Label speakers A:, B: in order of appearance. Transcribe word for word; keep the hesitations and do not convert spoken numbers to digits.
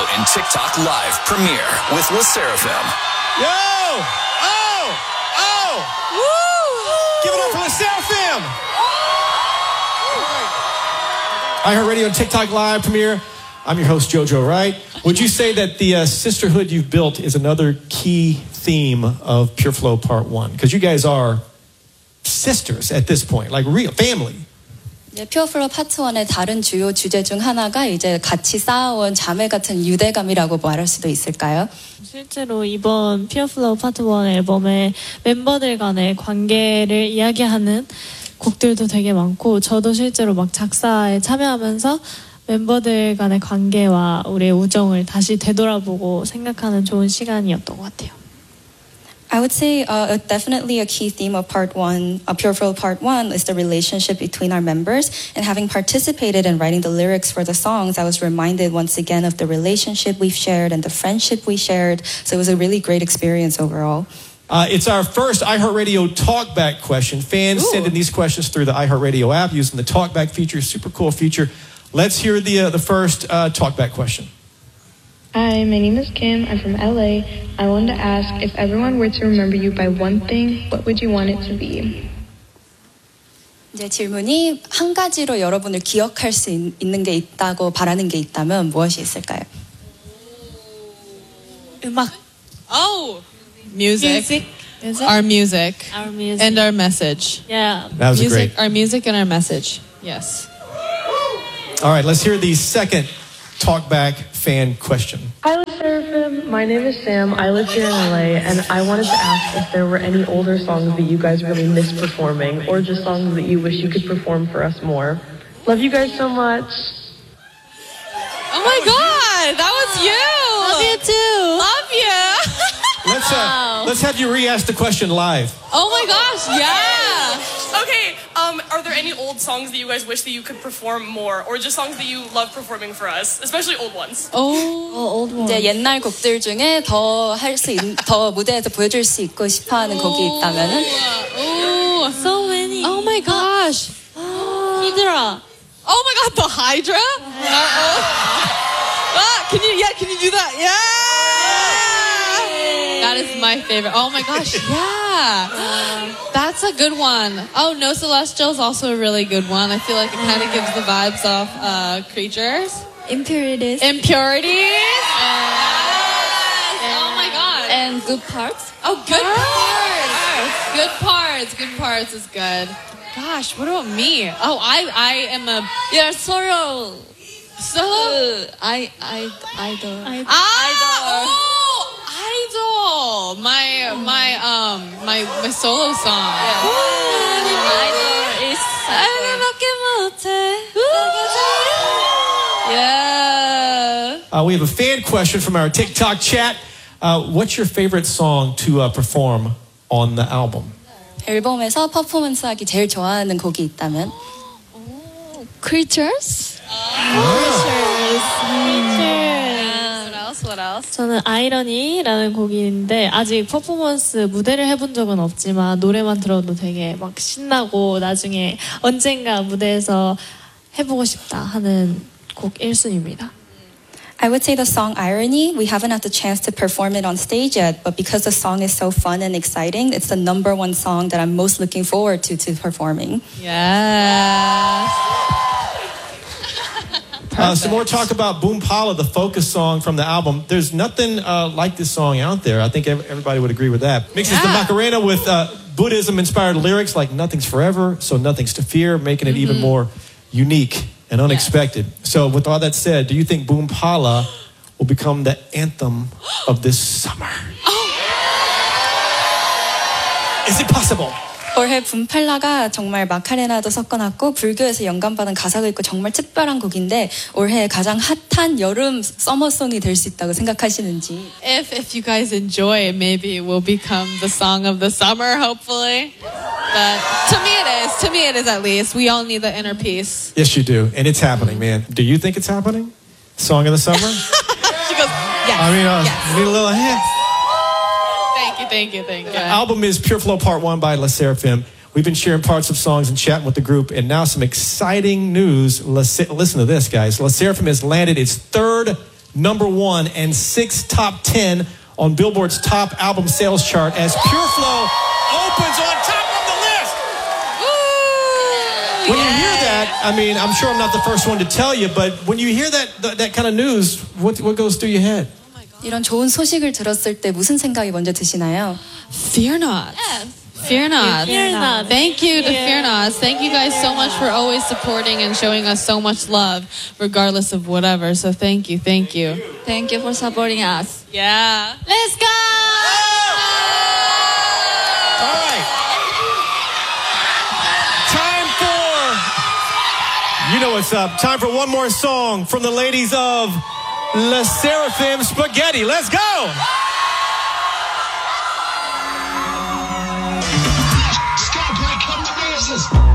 A: and TikTok live premiere with LE SSERAFIM.
B: Yo! Oh! Oh! Woo! Give it up for LE SSERAFIM! iHeartRadio and TikTok live premiere. I'm your host, JoJo Wright. Would you say that the uh, sisterhood you've built is another key theme of Pure Flow Part one? Because you guys are sisters at this point, like real family.
C: 네, Pure Flow 파트 원의 다른 주요 주제 중 하나가 이제 같이 쌓아온 자매 같은 유대감이라고 말할 수도 있을까요?
D: 실제로 이번 Pure Flow 파트 원 앨범에 멤버들 간의 관계를 이야기하는 곡들도 되게 많고 저도 실제로 막 작사에 참여하면서 멤버들 간의 관계와 우리의 우정을 다시 되돌아보고 생각하는 좋은 시간이었던 것 같아요.
C: I would say uh, definitely a key theme of part one, uh, Pure Flow part one, is the relationship between our members. And having participated in writing the lyrics for the songs, I was reminded once again of the relationship we've shared and the friendship we shared. So it was a really great experience overall.
B: Uh, it's our first iHeartRadio Talkback question. Fans Ooh. Sending these questions through the iHeartRadio app using the Talkback feature, super cool feature. Let's hear the uh, the first uh, Talkback question.
E: Hi, my name is Kim. I'm from L A. I wanted to ask, if everyone were to remember you by one thing, what would you want it to be?
C: 이제 질문이 한 가지로 여러분을 기억할 수 있, 있는 게 있다고 바라는 게 있다면 무엇이 있을까요?
D: 음악.
F: Oh, music.
D: Music. Music.
F: Our music.
D: Our music.
F: And our message.
D: Yeah.
B: That was
F: music,
B: great.
F: Our music and our message. Yes.
B: All right, let's hear the second Talkback fan question.
E: Hi, LE SSERAFIM. My name is Sam. I live here in L A, and I wanted to ask if there were any older songs that you guys really miss performing, or just songs that you wish you could perform for us more. Love you guys so much.
F: Oh my God, that was you.
D: Love you too.
F: Love you.
B: Let's, uh, let's have you re-ask the question live.
F: Oh my gosh, yeah.
G: Okay, um, are there any old songs that you guys wish that you could perform more, or just songs that you love performing for us, especially old ones?
F: Oh,
D: old one.
C: 이제 옛날 곡들 중에 더 할 수 있는, 더 무대에서 보여줄 수 있고 싶어하는 곡이 있다면은?
F: Oh,
D: So many.
F: oh my gosh.
D: Hydra.
F: Oh my God, the Hydra? Uh-oh. Ah, can you, yeah, can you do that? Yeah. That is my favorite. Oh my gosh, yeah. That's a good one. Oh, No Celestial is also a really good one. I feel like it kind of gives the vibes of uh, Creatures.
D: Impurities.
F: Impurities. Yes. Oh my God.
C: And Good Parts?
F: Oh, Good Parts. Good Parts. Good Parts is good. Gosh, what about me? Oh, I I am a...
C: You're solo.
F: Solo?
C: I, I, idol.
F: Ah, oh, Idol. My my um my my solo song.
C: Idol is.
F: Yeah.
B: Uh, we have a fan question from our TikTok chat. Uh, what's your favorite song to uh, perform on the album?
C: 앨범에서 퍼포먼스하기 제일 좋아하는 곡이 있다면?
D: Creatures.
F: Creatures. What else? What else?
D: 저는 아이러니라는 곡인데 아직 퍼포먼스 무대를 해본 적은 없지만 노래만 들어도 되게 막 신나고 나중에 언젠가 무대에서 해보고 싶다 하는 곡 일 순위입니다.
C: I would say the song Irony, we haven't had the chance to perform it on stage yet, but because the song is so fun and exciting, it's the number one song that I'm most looking forward to, to performing.
F: Yes.
B: Uh, some more talk about Boom Pala, the focus song from the album. There's nothing uh, like this song out there. I think everybody would agree with that. Mixes yeah. the Macarena with uh, Buddhism-inspired lyrics like nothing's forever, so nothing's to fear, making it mm-hmm. even more unique and unexpected. Yes. So with all that said, do you think Boom Pala will become the anthem of this summer?
F: Oh.
B: Is it possible?
C: 올해 붐팔라가 정말 마카레나도 섞어놨고 불교에서 영감받은 가사가 있고 정말 특별한 곡인데 올해 가장 핫한 여름 서머송이 될 수 있다고 생각하시는지.
F: If if you guys enjoy it, maybe it will become the song of the summer, hopefully. But to me it is. To me it is at least. We all need the inner peace.
B: Yes, you do. And it's happening, man. Do you think it's happening? Song of the summer?
F: She goes, yes.
B: I mean, uh,
F: yes.
B: need a little hint.
F: Thank you, thank you, thank you.
B: The album is Pure Flow Part one by LE SSERAFIM. We've been sharing parts of songs and chatting with the group, and now some exciting news. Listen to this, guys. LE SSERAFIM has landed its third number one and six top ten on Billboard's top album sales chart as Pure Flow opens on top of the list.
F: Ooh,
B: when you hear that, I mean, I'm sure I'm not the first one to tell you, but when you hear that that, that kind of news, what, what goes through your head?
C: 이런 좋은 소식을 들었을 때 무슨 생각이 먼저 드시나요?
F: Fear not. Fear not.
D: Fear not.
F: Thank you to Fear Not. Thank you guys so much for always supporting and showing us so much love, regardless of whatever. So thank you, thank you.
H: Thank you for supporting us.
F: Yeah. Let's go!
B: All right. Time for, you know what's up. Time for one more song from the ladies of Le Seraphim Spaghetti. Let's go!